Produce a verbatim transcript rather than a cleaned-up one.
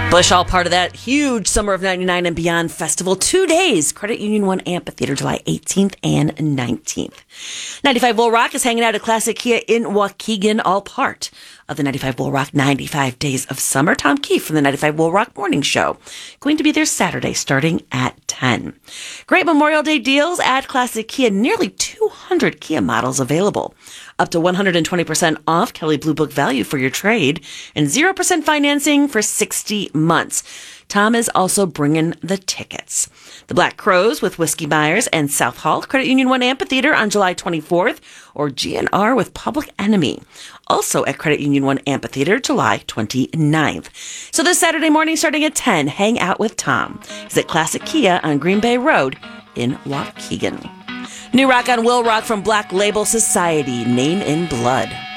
Bush, all part of that huge Summer of ninety-nine and Beyond Festival. Two days. Credit Union One Amphitheater, July eighteenth and nineteenth. ninety-five Bull Rock is hanging out at Classic Kia in Waukegan, all part of the ninety-five Bull Rock ninety-five Days of Summer. Tom Keefe from the ninety-five Bull Rock Morning Show. Going to be there Saturday starting at ten. Great Memorial Day deals at Classic Kia. Nearly two hundred Kia models available. Up to one hundred twenty percent off Kelley Blue Book value for your trade and zero percent financing for sixty months. Tom is also bringing the tickets. The Black Crows with Whiskey Myers and South Hall, Credit Union One Amphitheater on July twenty-fourth, or G N R with Public Enemy, also at Credit Union One Amphitheater, July twenty-ninth. So this Saturday morning starting at ten, hang out with Tom. He's at Classic Kia on Green Bay Road in Waukegan. New rock on Will Rock from Black Label Society, Name in Blood.